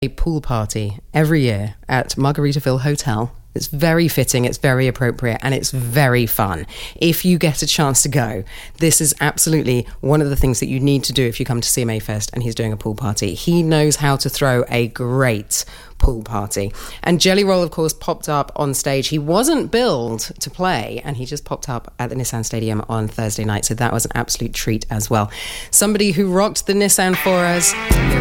a pool party every year at Margaritaville Hotel. It's very fitting, it's very appropriate, and it's very fun. If you get a chance to go, this is absolutely one of the things that you need to do if you come to CMA Fest and he's doing a pool party. He knows how to throw a great pool party. And Jelly Roll, of course, popped up on stage. He wasn't billed to play, and he just popped up at the Nissan Stadium on Thursday night, so that was an absolute treat as well. Somebody who rocked the Nissan for us...